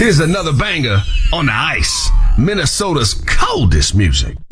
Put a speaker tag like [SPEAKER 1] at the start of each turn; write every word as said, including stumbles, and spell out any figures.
[SPEAKER 1] Here's another banger on the ice. Minnesota's coldest music.